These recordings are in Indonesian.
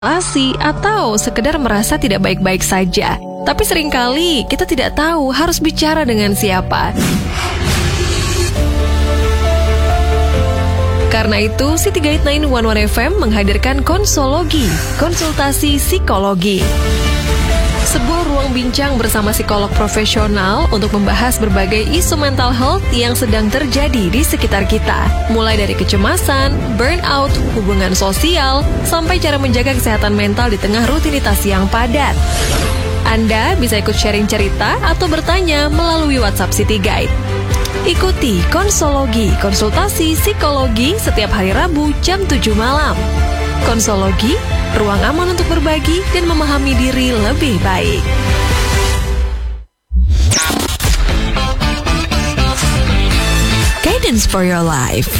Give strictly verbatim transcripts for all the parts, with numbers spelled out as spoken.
Asi atau sekedar merasa tidak baik-baik saja. Tapi seringkali kita tidak tahu harus bicara dengan siapa. Karena itu, City Guide sembilan satu satu F M menghadirkan Konsologi, konsultasi psikologi. Sebuah ruang bincang bersama psikolog profesional untuk membahas berbagai isu mental health yang sedang terjadi di sekitar kita. Mulai dari kecemasan, burnout, hubungan sosial, sampai cara menjaga kesehatan mental di tengah rutinitas yang padat. Anda bisa ikut sharing cerita atau bertanya melalui WhatsApp City Guide. Ikuti Konsologi, konsultasi psikologi setiap hari Rabu jam tujuh malam. Konsologi, ruang aman untuk berbagi dan memahami diri lebih baik. Guidance for your life.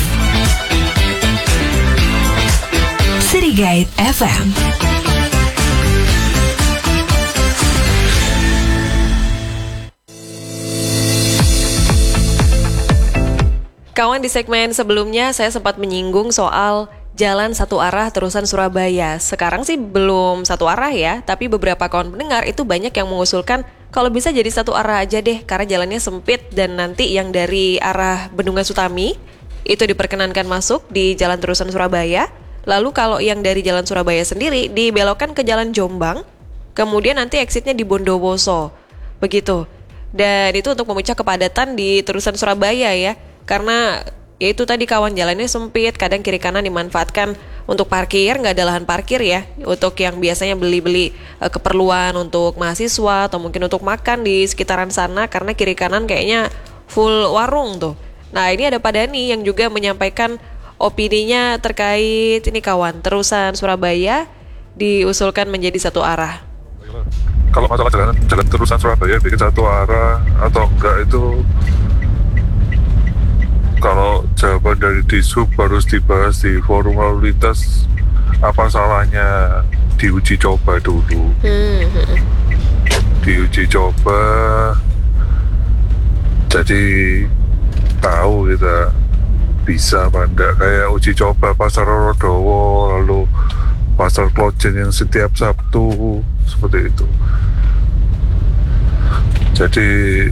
City Guide F M. Kawan, di segmen sebelumnya saya sempat menyinggung soal jalan satu arah terusan Surabaya. Sekarang sih belum satu arah ya, tapi beberapa kawan pendengar itu banyak yang mengusulkan kalau bisa jadi satu arah aja deh, karena jalannya sempit dan nanti yang dari arah Bendungan Sutami itu diperkenankan masuk di jalan terusan Surabaya. Lalu kalau yang dari jalan Surabaya sendiri dibelokkan ke jalan Jombang, kemudian nanti exitnya di Bondowoso. Begitu. Dan itu untuk memecah kepadatan di terusan Surabaya ya. Karena ya itu tadi kawan, jalannya sempit, kadang kiri kanan dimanfaatkan untuk parkir, nggak ada lahan parkir ya, untuk yang biasanya beli-beli e, keperluan untuk mahasiswa atau mungkin untuk makan di sekitaran sana, karena kiri kanan kayaknya full warung tuh. Nah, ini ada Pak Dani yang juga menyampaikan opininya terkait ini kawan, terusan Surabaya diusulkan menjadi satu arah. Kalau masalah jalan, jalan terusan Surabaya bikin satu arah atau enggak itu, kalau jawaban dari Dishub harus dibahas di forum lalu lintas, apa salahnya diuji coba dulu. Hmm. Diuji coba, jadi tahu kita bisa apa enggak. Kayak uji coba Pasar Rorodowo, lalu Pasar Klojen yang setiap Sabtu, seperti itu. Jadi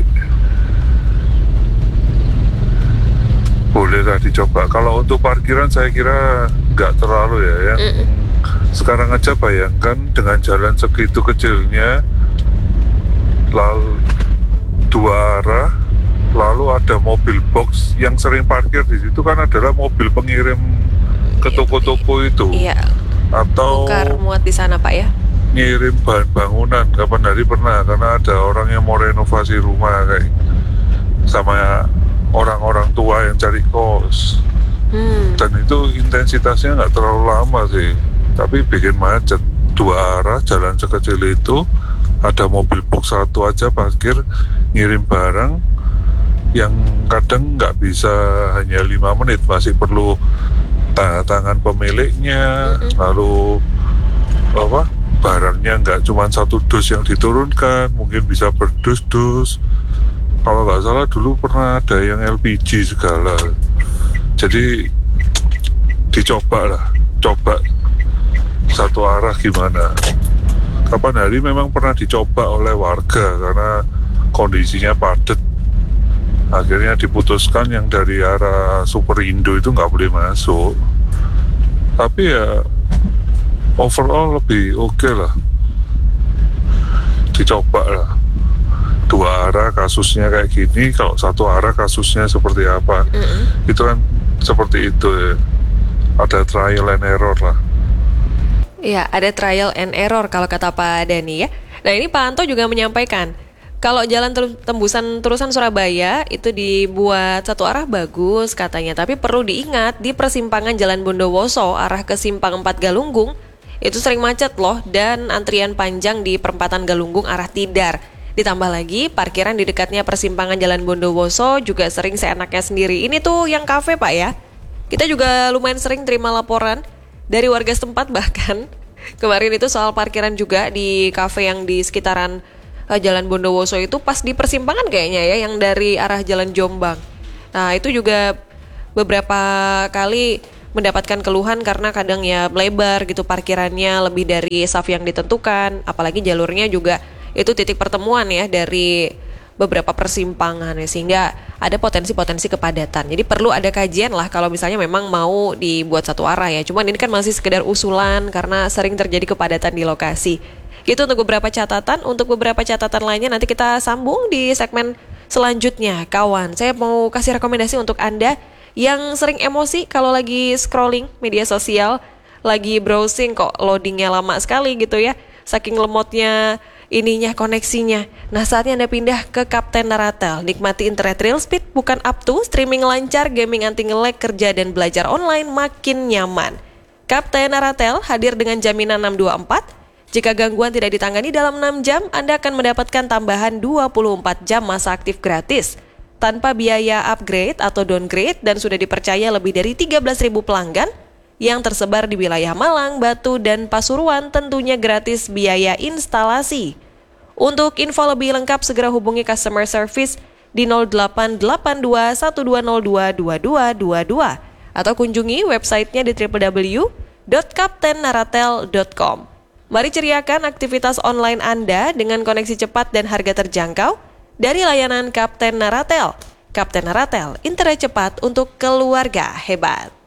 bolehlah dicoba. Kalau untuk parkiran saya kira nggak terlalu ya, ya. Mm. Sekarang aja bayangkan dengan jalan segitu kecilnya, lalu dua arah, lalu ada mobil box yang sering parkir di situ kan adalah mobil pengirim ke toko-toko itu. Iya. Atau bongkar muat di sana Pak ya. Ngirim bahan bangunan. Kapan hari pernah, karena ada orang yang mau renovasi rumah kayak sama orang-orang tua yang cari kos. Hmm. Dan itu intensitasnya nggak terlalu lama sih, tapi bikin macet. Dua arah jalan sekecil itu, ada mobil box satu aja parkir ngirim barang yang kadang nggak bisa hanya lima menit, masih perlu tanda tangan pemiliknya. Mm-hmm. Lalu apa, barangnya nggak cuma satu dus yang diturunkan, mungkin bisa berdus-dus. Kalau nggak salah dulu pernah ada yang L P G segala. Jadi dicoba lah, coba satu arah gimana. Kapan hari memang pernah dicoba oleh warga karena kondisinya padat. Akhirnya diputuskan yang dari arah Superindo itu nggak boleh masuk. Tapi ya overall lebih oke okay lah, dicoba lah. Dua arah kasusnya kayak gini, kalau satu arah kasusnya seperti apa. Mm-hmm. Itu kan seperti itu ya. Ada trial and error lah. Iya, ada trial and error kalau kata Pak Dani ya. Nah, ini Pak Anto juga menyampaikan kalau jalan ter- tembusan terusan Surabaya itu dibuat satu arah bagus katanya, tapi perlu diingat di persimpangan Jalan Bondowoso arah ke Simpang empat Galunggung itu sering macet loh, dan antrian panjang di perempatan Galunggung arah Tidar. Ditambah lagi parkiran di dekatnya persimpangan Jalan Bondowoso juga sering seenaknya sendiri. Ini tuh yang kafe Pak ya. Kita juga lumayan sering terima laporan dari warga setempat, bahkan kemarin itu soal parkiran juga di kafe yang di sekitaran uh, Jalan Bondowoso itu pas di persimpangan kayaknya ya, yang dari arah Jalan Jombang. Nah itu juga beberapa kali mendapatkan keluhan karena kadang ya melebar gitu parkirannya lebih dari saf yang ditentukan, apalagi jalurnya juga itu titik pertemuan ya dari beberapa persimpangan ya, sehingga ada potensi-potensi kepadatan. Jadi perlu ada kajian lah kalau misalnya memang mau dibuat satu arah ya. Cuman ini kan masih sekedar usulan karena sering terjadi kepadatan di lokasi. Itu untuk beberapa catatan. Untuk beberapa catatan lainnya nanti kita sambung di segmen selanjutnya. Kawan, saya mau kasih rekomendasi untuk Anda yang sering emosi kalau lagi scrolling media sosial, lagi browsing kok loadingnya lama sekali gitu ya, saking lemotnya ininya koneksinya. Nah, saatnya Anda pindah ke Kapten Naratel. Nikmati internet real speed bukan up to, streaming lancar, gaming anti nge-lag, kerja dan belajar online makin nyaman. Kapten Naratel hadir dengan jaminan enam dua empat. Jika gangguan tidak ditangani dalam enam jam, Anda akan mendapatkan tambahan dua puluh empat jam masa aktif gratis tanpa biaya upgrade atau downgrade, dan sudah dipercaya lebih dari tiga belas ribu pelanggan yang tersebar di wilayah Malang, Batu, dan Pasuruan, tentunya gratis biaya instalasi. Untuk info lebih lengkap segera hubungi customer service di nol delapan delapan dua satu dua nol dua dua dua dua dua atau kunjungi websitenya di w w w dot kapten naratel dot com. Mari ceriakan aktivitas online Anda dengan koneksi cepat dan harga terjangkau dari layanan Kapten Naratel. Kapten Naratel, internet cepat untuk keluarga hebat.